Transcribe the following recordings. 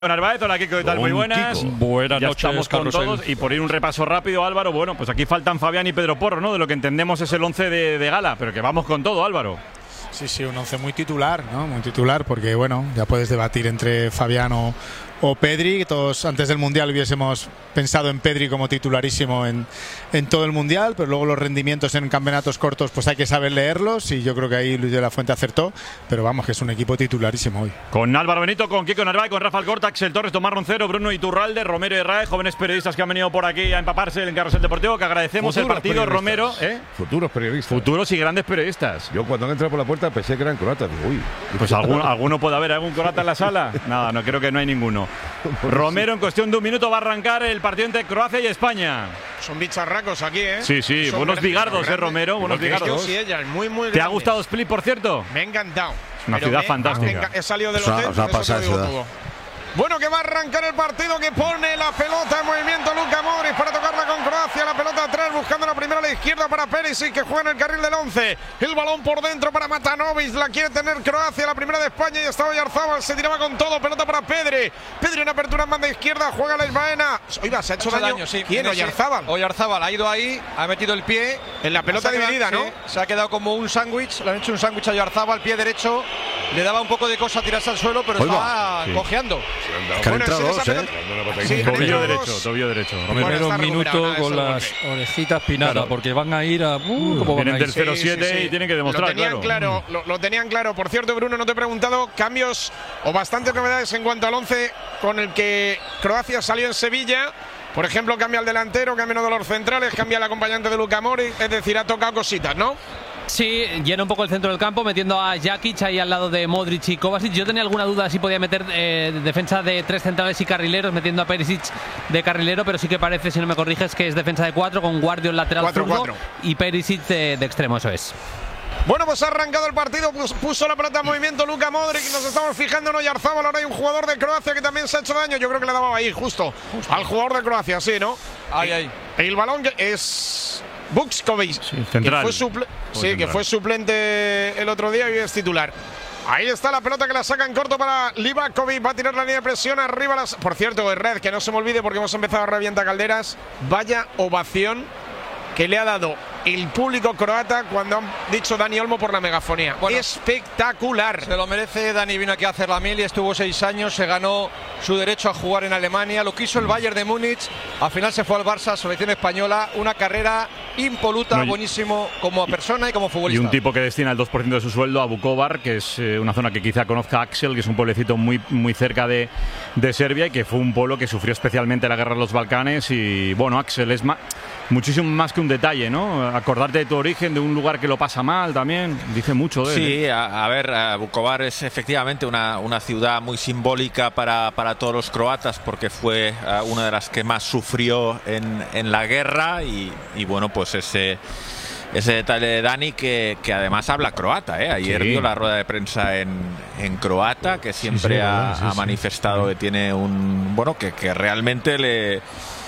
Narváez, hola Kiko, ¿qué tal? Muy buenas. Kiko. Buenas ya noches, estamos con Carrusel. todos. Y por ir un repaso rápido, Álvaro, bueno, pues aquí faltan Fabián y Pedro Porro, ¿no? De lo que entendemos es el 11 de gala, pero que vamos con todo, Álvaro. Sí, un 11 muy titular, ¿no? Muy titular, porque bueno, ya puedes debatir entre Fabián o Pedri. Todos antes del Mundial hubiésemos pensado en Pedri como titularísimo en todo el Mundial, pero luego los rendimientos en campeonatos cortos pues hay que saber leerlos, y yo creo que ahí Luis de la Fuente acertó, pero vamos, que es un equipo titularísimo hoy. Con Álvaro Benito, con Kiko Narváez, con Rafa Alcorta, Axel Torres, Tomás Roncero, Bruno Iturralde, Romero y Rae, jóvenes periodistas que han venido por aquí a empaparse en Carrusel Deportivo, que agradecemos el partido, Romero. Futuros periodistas. Futuros y grandes periodistas. Yo cuando han entrado por la puerta pensé que eran croatas. Digo, uy. Pues alguno puede haber, algún croata en la sala. Nada, no creo que no hay ninguno. Romero, en cuestión de un minuto va a arrancar el partido entre Croacia y España. Son bicharracos aquí, ¿eh? Sí, Son buenos grandes, bigardos, grandes. Romero, buenos bigardos. Sí, ella, muy ¿Te ha gustado Split, por cierto? Me ha encantado. Es una ciudad fantástica. He salido del hotel, os ha pasado eso te digo ciudad. todo. Bueno, que va a arrancar el partido, que pone la pelota en movimiento Luka Modric para tocarla con Croacia. La pelota atrás, buscando la primera a la izquierda para Perisic, que juega en el carril del 11. El balón por dentro para Matanovic, la quiere tener Croacia, la primera de España, y estaba Oyarzábal, se tiraba con todo. Pelota para Pedri. Pedri en apertura en banda izquierda, juega la Isbaena. Oiga, se ha hecho daño. Sí. ¿Quién? Oyarzábal. Oyarzábal ha ido ahí, ha metido el pie. En la pelota dividida, ¿no? Sí, se ha quedado como un sándwich, le han hecho un sándwich a Oyarzábal, pie derecho. Le daba un poco de cosa tirarse al suelo, pero estaba cojeando. Tobillo derecho. Primero un minuto con las orejitas pinadas, porque van a ir a. ¿Cómo van Vienen a del ir? 0-7 y tienen que demostrar, lo tenían claro. Por cierto, Bruno, no te he preguntado cambios o bastantes novedades en cuanto al 11 con el que Croacia salió en Sevilla. Por ejemplo, cambia el delantero, cambia uno de los centrales, cambia el acompañante de Luka Modric. Es decir, ha tocado cositas, ¿no? Sí, llena un poco el centro del campo, metiendo a Jakic ahí al lado de Modric y Kovacic. Yo tenía alguna duda si podía meter defensa de 3 centrales y carrileros, metiendo a Perisic de carrilero, pero sí que parece, si no me corriges, que es defensa de 4 con Guardio en lateral 4-4 y Perisic de extremo, eso es. Bueno, pues ha arrancado el partido, puso la pelota en movimiento Luka Modric, nos estamos fijando en Oyarzábal. Ahora hay un jugador de Croacia que también se ha hecho daño. Yo creo que le daba ahí, justo al jugador de Croacia, sí, ¿no? Ahí. El balón que es Vučković, central. que fue suplente el otro día y hoy es titular. Ahí está la pelota que la saca en corto para Livakovic. Va a tirar la línea de presión arriba. Por cierto, Red, que no se me olvide porque hemos empezado a revienta calderas. Vaya ovación que le ha dado el público croata cuando han dicho Dani Olmo por la megafonía. Bueno, espectacular. Se lo merece. Dani vino aquí a hacer la mil y estuvo 6 años, se ganó su derecho a jugar en Alemania, lo quiso el Bayern de Múnich, al final se fue al Barça, selección española, una carrera impoluta, buenísimo como persona y como futbolista. Y un tipo que destina el 2% de su sueldo a Vukovar, que es una zona que quizá conozca Axel, que es un pueblecito muy cerca de Serbia, y que fue un pueblo que sufrió especialmente la guerra de los Balcanes. Y bueno, Axel, es muchísimo más que un detalle, ¿no? Acordarte de tu origen, de un lugar que lo pasa mal también, dice mucho de él. Sí, a ver, Vukovar es efectivamente una ciudad muy simbólica para todos los croatas, porque fue una de las que más sufrió en la guerra, y bueno, pues ese detalle de Dani que además habla croata, ¿eh? Ayer dio la rueda de prensa en croata, que siempre ha manifestado que tiene que realmente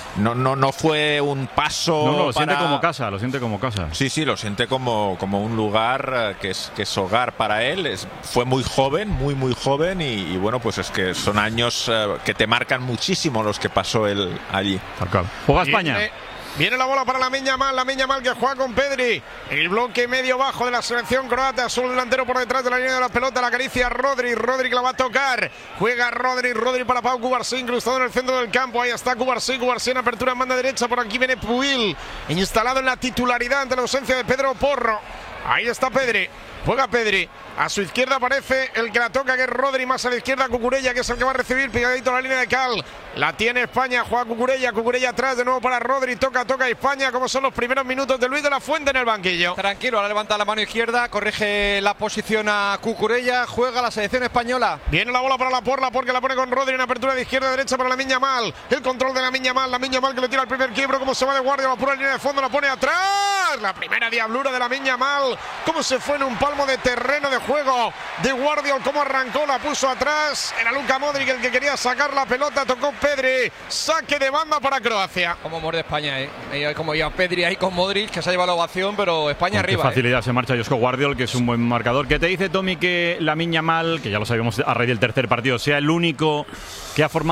no fue un paso. No, lo siente como casa, lo siente como casa. Sí, lo siente como un lugar que es hogar para él. Fue muy joven, muy joven, y bueno, pues es que son años que te marcan muchísimo los que pasó él allí. Juega España. Viene la bola para Lamine Yamal que juega con Pedri. El bloque medio bajo de la selección croata. Solo delantero por detrás de la línea de la pelota. La acaricia Rodri que la va a tocar. Juega Rodri para Pau Cubarsí, incrustado en el centro del campo. Ahí está Cubarsí en apertura en banda derecha. Por aquí viene Puil, instalado en la titularidad ante la ausencia de Pedro Porro. Ahí está Pedri. Juega Pedri. A su izquierda aparece el que la toca, que es Rodri. Más a la izquierda Cucurella, que es el que va a recibir pegadito a la línea de Cal. La tiene España. Juega Cucurella atrás de nuevo para Rodri. Toca España. Como son los primeros minutos de Luis de la Fuente en el banquillo. Tranquilo, ahora levanta la mano izquierda, corrige la posición a Cucurella. Juega la selección española. Viene la bola para Laporte, que la pone con Rodri en apertura de izquierda a derecha para Lamine Yamal. El control de Lamine Yamal que le tira el primer quiebro. Como se va de guardia, la pura línea de fondo, la pone atrás. atrás. La primera diablura de Lamine Yamal. Cómo se fue en un palmo de terreno de juego de Guardiol. Cómo arrancó, la puso atrás. Era Luka Modric el que quería sacar la pelota. Tocó Pedri. Saque de banda para Croacia. Como muerde España, como iba Pedri ahí con Modric, que se ha llevado la ovación, pero España con arriba. Qué facilidad se marcha Josko Guardiol, que es un buen marcador. ¿Qué te dice, Tommy, que Lamine Yamal, que ya lo sabíamos a raíz del tercer partido, sea el único que ha formado